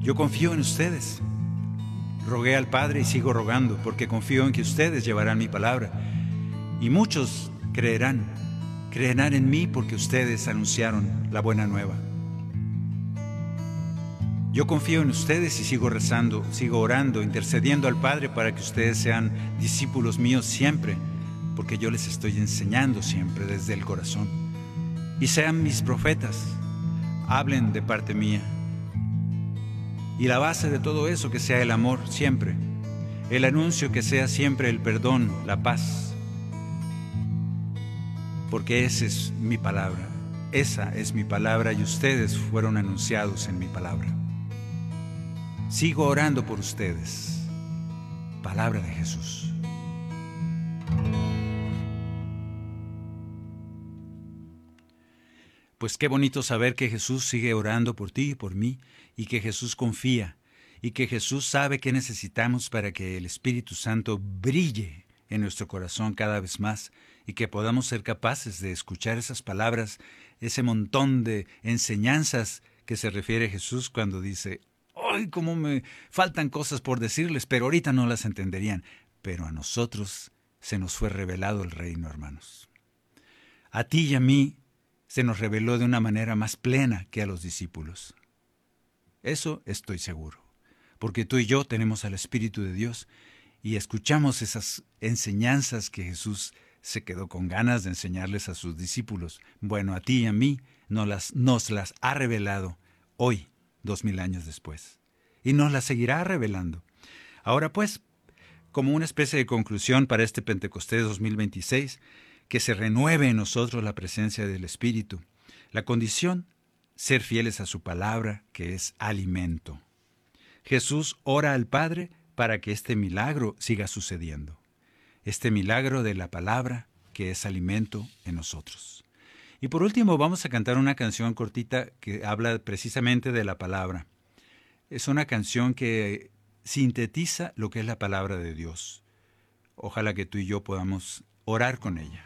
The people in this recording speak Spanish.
Yo confío en ustedes. Rogué al Padre y sigo rogando, porque confío en que ustedes llevarán mi palabra. Y muchos creerán en mí porque ustedes anunciaron la buena nueva. Yo confío en ustedes y sigo rezando, sigo orando, intercediendo al Padre para que ustedes sean discípulos míos siempre, porque yo les estoy enseñando siempre desde el corazón. Y sean mis profetas, hablen de parte mía. Y la base de todo eso que sea el amor siempre, el anuncio que sea siempre el perdón, la paz, porque esa es mi palabra, y ustedes fueron anunciados en mi palabra. Sigo orando por ustedes. Palabra de Jesús. Pues qué bonito saber que Jesús sigue orando por ti y por mí, y que Jesús confía, y que Jesús sabe qué necesitamos para que el Espíritu Santo brille en nuestro corazón cada vez más, y que podamos ser capaces de escuchar esas palabras, ese montón de enseñanzas que se refiere Jesús cuando dice: ¡ay, cómo me faltan cosas por decirles, pero ahorita no las entenderían! Pero a nosotros se nos fue revelado el reino, hermanos. A ti y a mí se nos reveló de una manera más plena que a los discípulos. Eso estoy seguro, porque tú y yo tenemos al Espíritu de Dios y escuchamos esas enseñanzas que Jesús se quedó con ganas de enseñarles a sus discípulos. Bueno, a ti y a mí nos las ha revelado hoy, 2000 años después, y nos las seguirá revelando. Ahora pues, como una especie de conclusión para este Pentecostés 2026, que se renueve en nosotros la presencia del Espíritu. La condición, ser fieles a su palabra, que es alimento. Jesús ora al Padre para que este milagro siga sucediendo. Este milagro de la palabra, que es alimento en nosotros. Y por último vamos a cantar una canción cortita que habla precisamente de la palabra. Es una canción que sintetiza lo que es la palabra de Dios. Ojalá que tú y yo podamos orar con ella.